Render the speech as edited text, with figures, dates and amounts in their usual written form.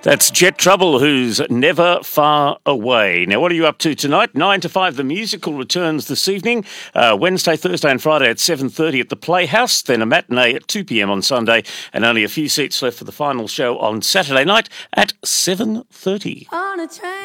That's Jet Trouble, who's never far away. Now, what are you up to tonight? 9 to 5, the musical returns this evening. Wednesday, Thursday and Friday at 7:30 at the Playhouse. Then a matinee at 2 p.m. on Sunday. And only a few seats left for the final show on Saturday night at 7:30. On a train.